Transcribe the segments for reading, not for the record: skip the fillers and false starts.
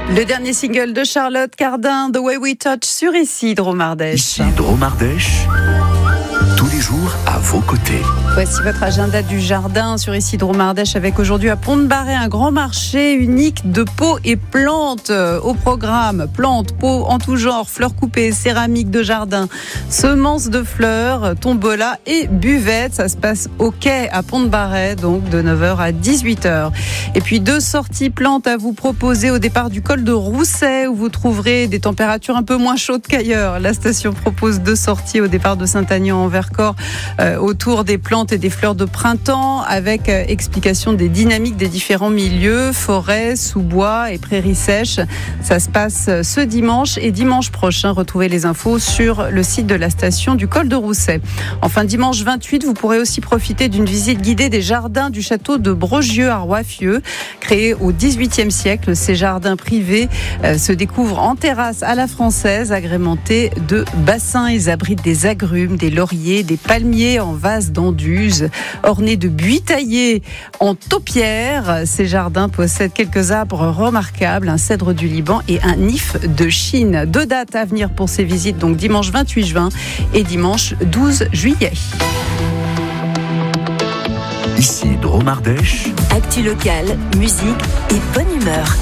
Le dernier single de Charlotte Cardin, The Way We Touch, sur Ici Dromardèche. Ici Dromardèche, tous les jours à vos côtés. Voici votre agenda du jardin sur Ici Dromardèche avec aujourd'hui à Pont-de-Barret un grand marché unique de pots et plantes au programme. Plantes, pots en tout genre, fleurs coupées, céramique de jardin, semences de fleurs, tombola et buvettes. Ça se passe au quai à Pont-de-Barret, donc de 9h à 18h. Et puis 2 sorties plantes à vous proposer au départ du col de Rousset où vous trouverez des températures un peu moins chaudes qu'ailleurs. La station propose 2 sorties au départ de Saint-Agnan en Vercors autour des plantes et des fleurs de printemps avec explication des dynamiques des différents milieux, forêts, sous-bois et prairies sèches. Ça se passe ce dimanche et dimanche prochain. Retrouvez les infos sur le site de la station du col de Rousset. Enfin, dimanche 28, vous pourrez aussi profiter d'une visite guidée des jardins du château de Brogieux à Roiffieux. Créés au XVIIIe siècle, ces jardins privés se découvrent en terrasse à la française, agrémentés de bassins. Ils abritent des agrumes, des lauriers, des palmiers en vase d'enduit, ornés de buis taillés en taupière. Ces jardins possèdent quelques arbres remarquables, un cèdre du Liban et un if de Chine. 2 dates à venir pour ces visites, donc dimanche 28 juin et dimanche 12 juillet. Ici Dromardèche. Actu locale, musique et bonne humeur.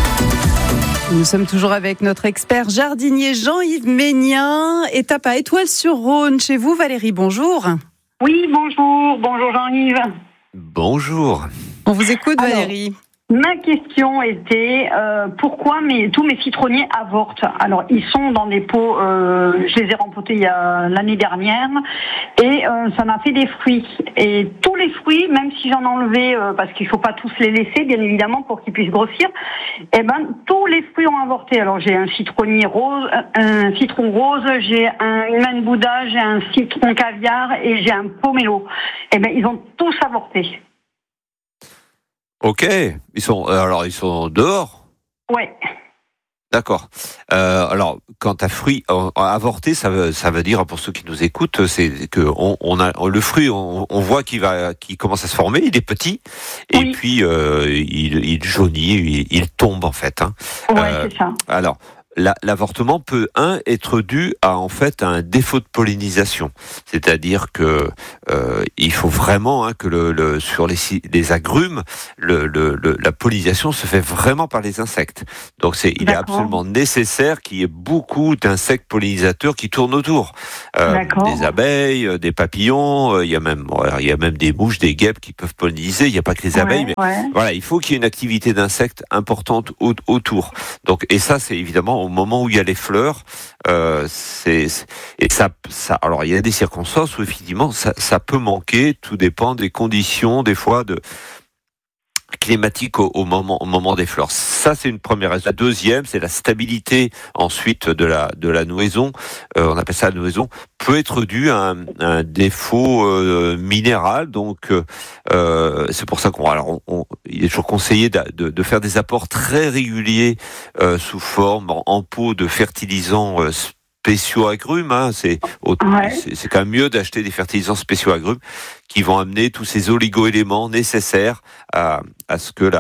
Nous sommes toujours avec notre expert jardinier Jean-Yves Ménien, étape à Étoile-sur-Rhône. Chez vous, Valérie, bonjour. Oui, bonjour Jean-Yves. Bonjour. On vous écoute, Valérie. Ma question était pourquoi tous mes citronniers avortent. Alors ils sont dans des pots, je les ai rempotés l'année dernière et ça m'a fait des fruits. Et tous les fruits, même si j'en enlevais, parce qu'il faut pas tous les laisser bien évidemment pour qu'ils puissent grossir, tous les fruits ont avorté. Alors j'ai un citronnier rose, un citron rose, j'ai une main Bouddha, j'ai un citron caviar et j'ai un pomelo. Ils ont tous avorté. Ok, ils sont dehors. Ouais. D'accord. Alors, quand un fruit avorté, ça veut dire, pour ceux qui nous écoutent, c'est que on a le fruit, on voit qu'il commence à se former, il est petit, et oui. puis il jaunit, il tombe en fait. Hein. Ouais, c'est ça. Alors. L'avortement peut être dû à en fait un défaut de pollinisation, c'est-à-dire que il faut vraiment que sur les agrumes la pollinisation se fait vraiment par les insectes. Donc il est absolument nécessaire qu'il y ait beaucoup d'insectes pollinisateurs qui tournent autour. Des abeilles, des papillons, il y a même des mouches, des guêpes qui peuvent polliniser. Il n'y a pas que les abeilles, mais voilà, il faut qu'il y ait une activité d'insectes importante autour. Donc et ça c'est évidemment au moment où il y a les fleurs, alors il y a des circonstances où effectivement ça peut manquer, tout dépend des conditions des fois climatiques au moment des fleurs. Ça c'est une première raison. La deuxième, c'est la stabilité ensuite de la nouaison. On appelle ça la nouaison. Peut être due à un défaut minéral. Donc c'est pour ça il est toujours conseillé de faire des apports très réguliers sous forme en pot de fertilisants spéciaux agrumes. Hein. C'est quand même mieux d'acheter des fertilisants spéciaux agrumes qui vont amener tous ces oligo-éléments nécessaires à ce que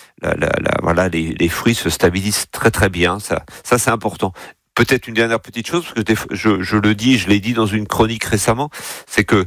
les fruits se stabilisent très très bien. Ça c'est important. Peut-être une dernière petite chose, parce que je l'ai dit dans une chronique récemment, c'est que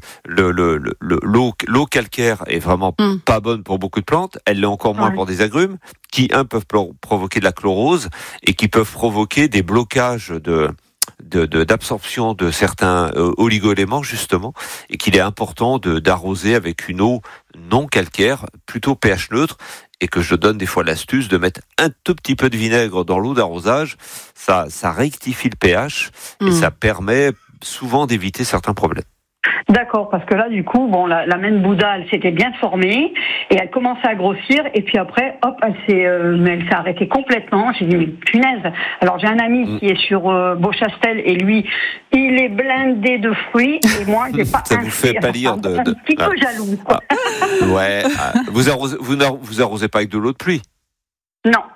l'eau calcaire est vraiment pas bonne pour beaucoup de plantes. Elle l'est encore moins pour des agrumes, qui peuvent provoquer de la chlorose et qui peuvent provoquer des blocages d'absorption de certains oligo-éléments justement, et qu'il est important d'arroser avec une eau non calcaire, plutôt pH neutre, et que je donne des fois l'astuce de mettre un tout petit peu de vinaigre dans l'eau d'arrosage. Ça rectifie le pH et ça permet souvent d'éviter certains problèmes. D'accord, parce que là, du coup, la main Bouddha, elle s'était bien formée et elle commençait à grossir. Et puis après, hop, elle s'est arrêtée complètement. J'ai dit, mais punaise. Alors, j'ai un ami qui est sur Beauchastel et lui, il est blindé de fruits et moi, j'ai pas ça vous fait pâlir un petit peu jaloux, quoi. Ouais. Vous arrosez pas avec de l'eau de pluie? Non.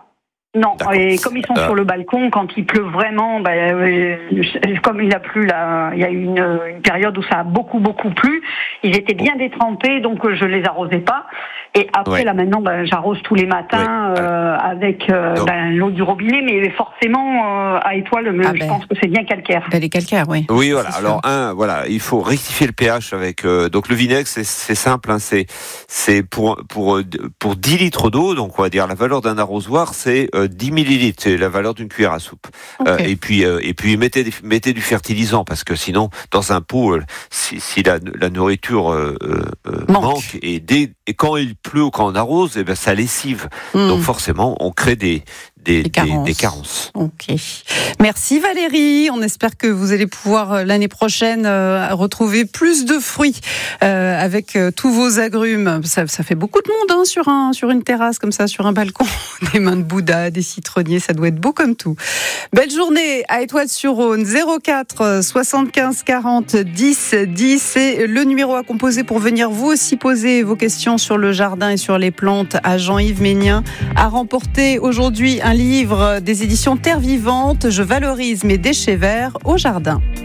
Non, D'accord. et comme ils sont sur le balcon, quand il pleut vraiment, comme il a plu là, il y a eu une période où ça a beaucoup plu, ils étaient bien détrempés, donc je les arrosais pas. Et après là maintenant, j'arrose tous les matins avec l'eau du robinet, mais forcément à Étoile, je pense que c'est bien calcaire. Les calcaires, oui. Oui, voilà. Alors il faut rectifier le pH avec donc le vinaigre, c'est simple, hein, c'est pour 10 litres d'eau, donc on va dire la valeur d'un arrosoir, c'est 10 millilitres, c'est la valeur d'une cuillère à soupe. Okay. Et puis mettez du fertilisant, parce que sinon dans un pot, si la nourriture manque et quand il pleut ou quand on arrose, ça lessive. Donc forcément on crée des carences. Ok. Merci Valérie. On espère que vous allez pouvoir l'année prochaine retrouver plus de fruits avec tous vos agrumes. Ça fait beaucoup de monde sur une terrasse comme ça, sur un balcon. Des mains de Bouddha, des citronniers, ça doit être beau comme tout. Belle journée à Étoile-sur-Rhône. 04 75 40 10 10. C'est le numéro à composer pour venir vous aussi poser vos questions sur le jardin et sur les plantes à Jean-Yves Ménien. À remporter aujourd'hui un livre des éditions Terre Vivante, Je valorise mes déchets verts au jardin.